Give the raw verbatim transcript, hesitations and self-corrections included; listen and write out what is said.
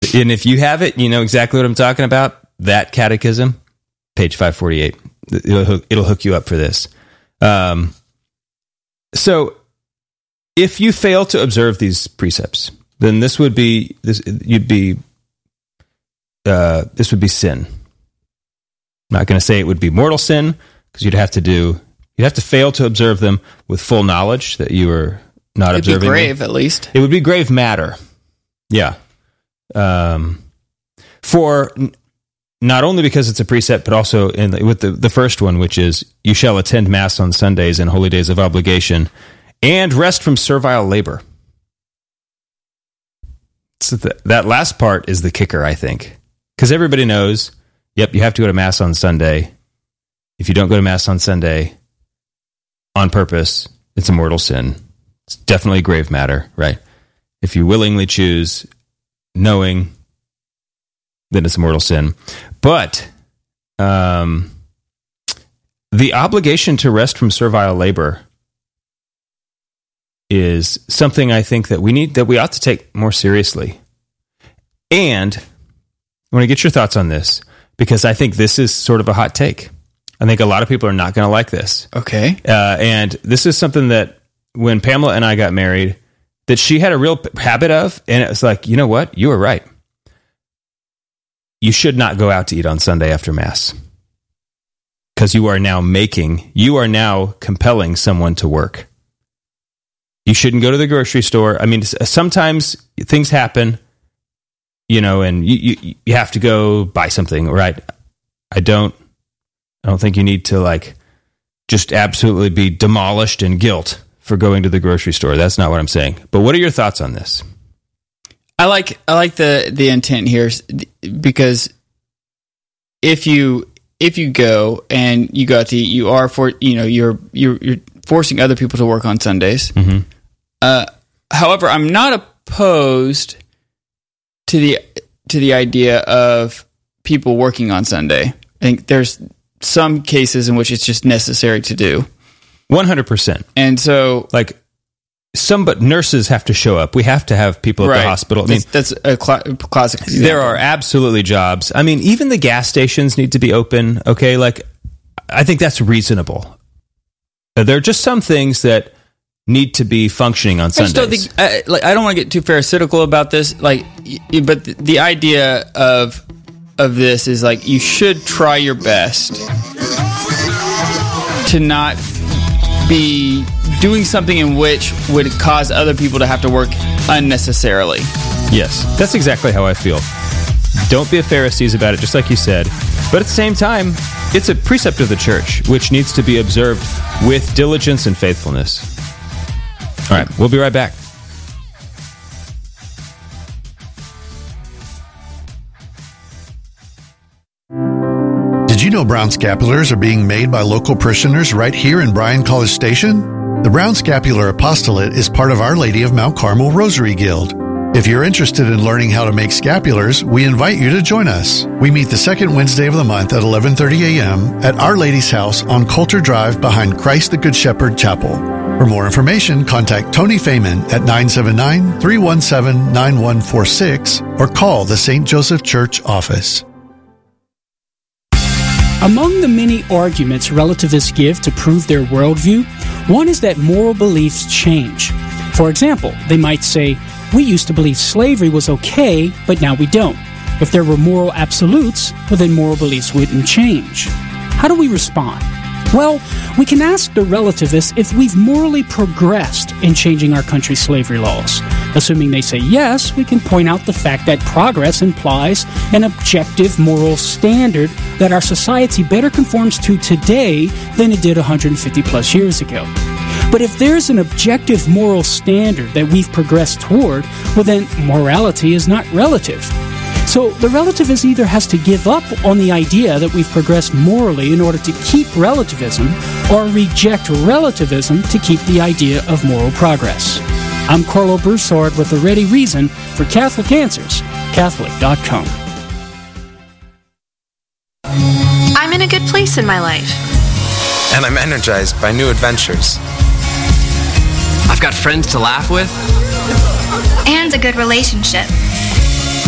And if you have it, you know exactly what I'm talking about. That catechism, page five forty-eight. It'll hook, it'll hook you up for this. Um, so if you fail to observe these precepts, then this would be this. You'd be uh, this would be sin. I'm not going to say it would be mortal sin because you'd have to do you'd have to fail to observe them with full knowledge that you were not It'd observing. It'd be grave, them. At least. It would be grave matter. Yeah. Um, for not only because it's a precept, but also in the, with the, the first one, which is you shall attend Mass on Sundays and holy days of obligation and rest from servile labor. So th- that last part is the kicker, I think, because everybody knows, yep, you have to go to Mass on Sunday. If you don't go to Mass on Sunday on purpose, it's a mortal sin. It's definitely grave matter, right? If you willingly choose knowing, then it's a mortal sin. But um, the obligation to rest from servile labor is something I think that we need, that we ought to take more seriously. And I want to get your thoughts on this because I think this is sort of a hot take. I think a lot of people are not going to like this. Okay. Uh, and this is something that when Pamela and I got married, that she had a real habit of, and it was like, you know what? You were right. You should not go out to eat on Sunday after Mass because you are now making, you are now compelling someone to work. You shouldn't go to the grocery store. I mean, sometimes things happen, you know, and you, you, you have to go buy something, right? I don't, I don't think you need to like just absolutely be demolished in guilt for going to the grocery store. That's not what I'm saying. But what are your thoughts on this? I like I like the, the intent here because if you if you go and you go out to eat, you are for you know you're you're you're forcing other people to work on Sundays. Mm-hmm. Uh, however, I'm not opposed to the to the idea of people working on Sunday. I think there's some cases in which it's just necessary to do. one hundred percent. And so, like, some but nurses have to show up. We have to have people at right. the hospital. I mean, that's, that's a cl- classic example. There are absolutely jobs. I mean, even the gas stations need to be open. Okay, like I think that's reasonable. There are just some things that need to be functioning on Sundays. I, just don't think, I, like, I don't want to get too pharisaical about this. Like, but the, the idea of of this is like you should try your best to not be doing something in which would cause other people to have to work unnecessarily. Yes, that's exactly how I feel. Don't be a Pharisee about it, just like you said. But at the same time, it's a precept of the church, which needs to be observed with diligence and faithfulness. All right, we'll be right back. Did you know brown scapulars are being made by local parishioners right here in Bryan College Station? The Brown Scapular Apostolate is part of Our Lady of Mount Carmel Rosary Guild. If you're interested in learning how to make scapulars, we invite you to join us. We meet the second Wednesday of the month at eleven thirty a.m. at Our Lady's house on Coulter Drive behind Christ the Good Shepherd Chapel. For more information, contact Tony Feynman at nine seven nine, three one seven, nine one four six or call the Saint Joseph Church office. Among the many arguments relativists give to prove their worldview, one is that moral beliefs change. For example, they might say, we used to believe slavery was okay, but now we don't. If there were moral absolutes, well then moral beliefs wouldn't change. How do we respond? Well, we can ask the relativists if we've morally progressed in changing our country's slavery laws. Assuming they say yes, we can point out the fact that progress implies an objective moral standard that our society better conforms to today than it did one hundred fifty plus years ago. But if there's an objective moral standard that we've progressed toward, well then morality is not relative. So the relativist either has to give up on the idea that we've progressed morally in order to keep relativism, or reject relativism to keep the idea of moral progress. I'm Carlo Broussard with a ready reason for Catholic Answers, Catholic dot com. I'm in a good place in my life. And I'm energized by new adventures. I've got friends to laugh with. And a good relationship.